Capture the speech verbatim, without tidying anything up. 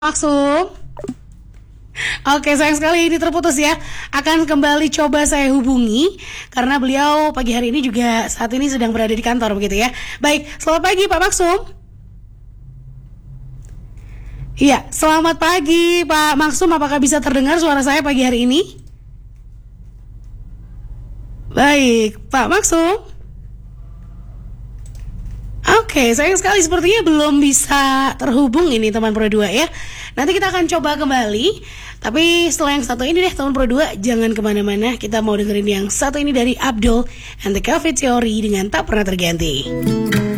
Maksum. Oke, sayang sekali ini terputus ya. Akan kembali coba saya hubungi karena beliau pagi hari ini juga saat ini sedang berada di kantor begitu ya. Baik, selamat pagi Pak Maksum. Iya, selamat pagi Pak Maksum. Apakah bisa terdengar suara saya pagi hari ini? Baik, Pak Maksum. Oke, sayang sekali sepertinya belum bisa terhubung ini teman Pro dua ya. Nanti kita akan coba kembali. Tapi setelah yang satu ini deh teman Pro dua, jangan kemana-mana. Kita mau dengerin yang satu ini dari Abdul and the Cafe Theory dengan Tak Pernah Terganti.